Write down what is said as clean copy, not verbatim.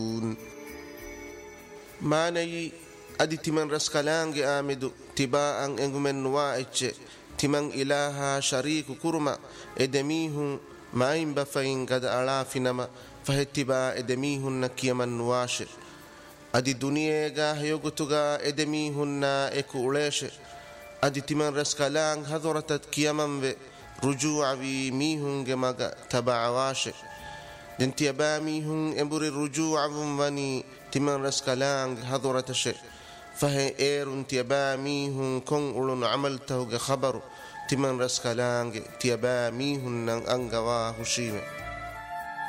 ماني أدي تمن رسكالانج آمدو تباء أنجمن وايتش تمن إلها شريك كرما إدميهم ما ينبفين قد ألافنما فهتبا إدميهن كيمن واش أدي دنيا جاه يوغتوغا إدميهن إكوليش أدي تمن رسكالانج هذورتت كيمن رجوع بميهن جماغا تبع واش دنتي أباميهن إمبر الرجوع بمبني تمن رسكالانج هذورت شيء فهي إيرون تياباميهن كون أولون عملته خبر تمن رسكالانج تياباميهن أنغوا هشيمه